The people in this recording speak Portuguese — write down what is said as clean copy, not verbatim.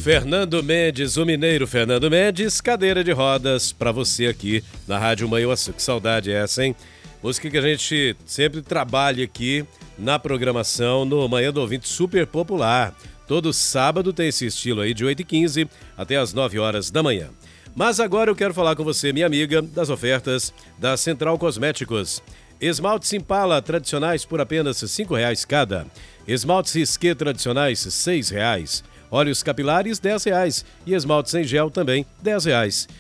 Fernando Mendes, o mineiro Fernando Mendes, cadeira de rodas pra você aqui na Rádio Manhuaçu. Que saudade é essa, hein? Música que a gente sempre trabalha aqui na programação no Manhã do Ouvinte super popular. Todo sábado tem esse estilo aí de 8h15 até as 9 horas da manhã. Mas agora eu quero falar com você, minha amiga, das ofertas da Central Cosméticos. Esmaltes Impala tradicionais por apenas R$ 5,00 cada. Esmaltes Risqué tradicionais R$ 6,00. Óleos capilares R$ 10,00 e esmaltes em gel também R$ 10,00.